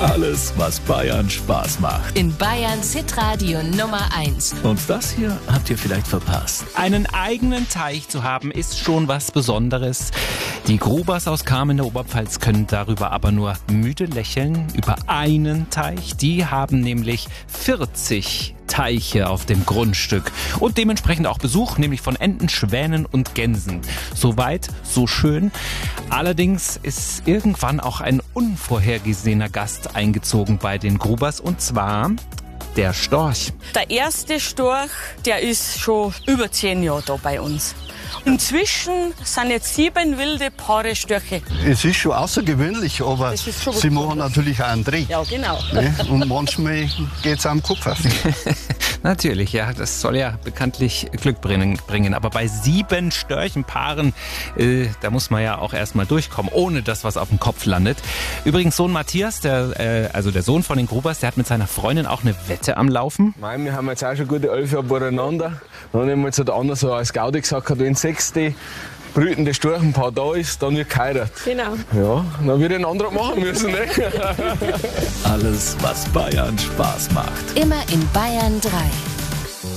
Alles, was Bayern Spaß macht. In Bayerns Hitradio Nummer 1. Und das hier habt ihr vielleicht verpasst. Einen eigenen Teich zu haben, ist schon was Besonderes. Die Grubers aus Cham in der Oberpfalz können darüber aber nur müde lächeln. Über einen Teich. Die haben nämlich 40 Teiche auf dem Grundstück und dementsprechend auch Besuch, nämlich von Enten, Schwänen und Gänsen. Soweit, so schön. Allerdings ist irgendwann auch ein unvorhergesehener Gast eingezogen bei den Grubers, und zwar der Storch. Der erste Storch, der ist schon über 10 Jahre da bei uns. Inzwischen sind jetzt 7 wilde Paare Störche. Es ist schon außergewöhnlich, aber sie machen natürlich auch einen Dreh. Ja, genau. Ne? Und manchmal geht es am Kopf auf. Natürlich, ja, das soll ja bekanntlich Glück bringen. Aber bei 7 Störchenpaaren, da muss man ja auch erstmal durchkommen, ohne dass was auf dem Kopf landet. Übrigens, Sohn Matthias, der Sohn von den Grubers, der hat mit seiner Freundin auch eine Wette am Laufen. Nein, wir haben jetzt auch schon gute 11 Jahre beieinander. Dann haben wir jetzt der andere so als Gaudi gesagt, wenn 6. brütende Storchenpaar da ist, dann wird geheiratet. Genau. Ja, dann wird ein anderer machen müssen, ne? Alles, was Bayern Spaß macht. Immer in Bayern 3.